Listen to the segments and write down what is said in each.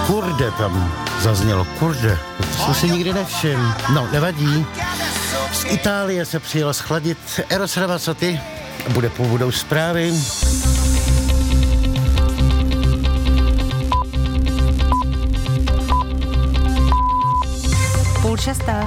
Kurde tam zaznělo, kurde, to jsem si nikdy nevšiml. No, nevadí. Z Itálie se přijelo schladit Eros Ramazzotti, budou zprávy. Půl šesté.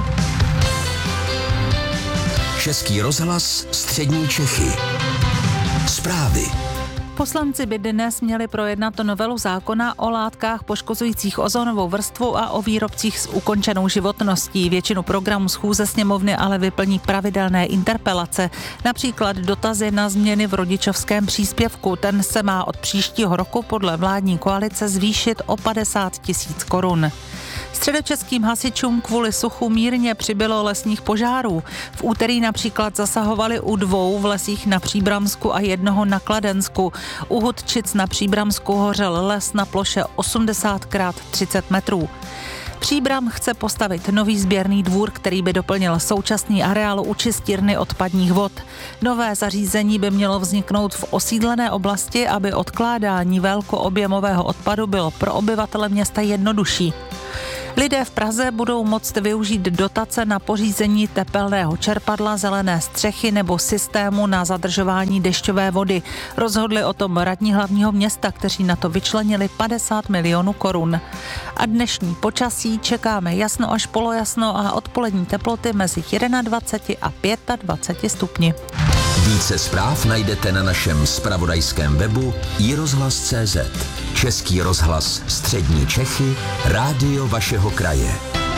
Český rozhlas, střední Čechy. Zprávy. Poslanci by dnes měli projednat novelu zákona o látkách poškozujících ozonovou vrstvu a o výrobcích s ukončenou životností. Většinu programu schůze sněmovny ale vyplní pravidelné interpelace, například dotazy na změny v rodičovském příspěvku. Ten se má od příštího roku podle vládní koalice zvýšit o 50 000 korun. Středočeským hasičům kvůli suchu mírně přibylo lesních požárů. V úterý například zasahovali u 2 v lesích na Příbramsku a 1 na Kladensku. U Hudčic na Příbramsku hořel les na ploše 80x30 metrů. Příbram chce postavit nový sběrný dvůr, který by doplnil současný areál u čistírny odpadních vod. Nové zařízení by mělo vzniknout v osídlené oblasti, aby odkládání velkoobjemového odpadu bylo pro obyvatele města jednodušší. Lidé v Praze budou moct využít dotace na pořízení tepelného čerpadla, zelené střechy nebo systému na zadržování dešťové vody. Rozhodli o tom radní hlavního města, kteří na to vyčlenili 50 milionů korun. A dnešní počasí čekáme jasno až polojasno a odpolední teploty mezi 21 a 25 stupni. Více zpráv najdete na našem zpravodajském webu iRozhlas.cz. Český rozhlas, střední Čechy, rádio vašeho kraje.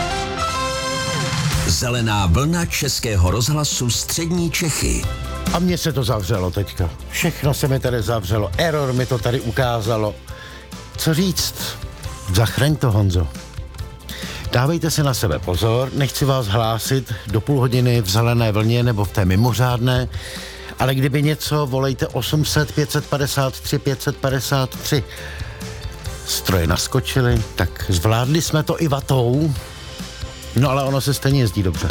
Zelená vlna Českého rozhlasu, střední Čechy. A mně se to zavřelo teďka. Všechno se mi tady zavřelo. Error mi to tady ukázalo. Co říct? Zachraň to, Honzo. Dávejte si na sebe pozor, nechci vás hlásit do půl hodiny v zelené vlně nebo v té mimořádné, ale kdyby něco, volejte 800 553 553. Stroje naskočily, tak zvládli jsme to i vatou, no ale ono se stejně jezdí dobře.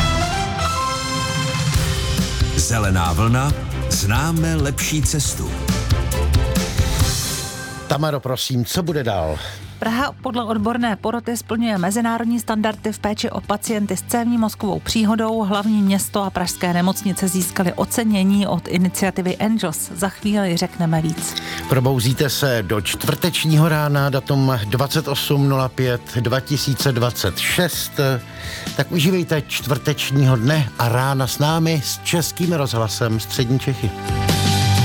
Zelená vlna, známe lepší cestu. Tamaro, prosím, co bude dál? Praha podle odborné poroty splňuje mezinárodní standardy v péči o pacienty s cévní mozkovou příhodou. Hlavní město a pražské nemocnice získaly ocenění od iniciativy Angels. Za chvíli řekneme víc. Probouzíte se do čtvrtečního rána, datum 28.05.2026. Tak užívejte čtvrtečního dne a rána s námi, s Českým rozhlasem střední Čechy.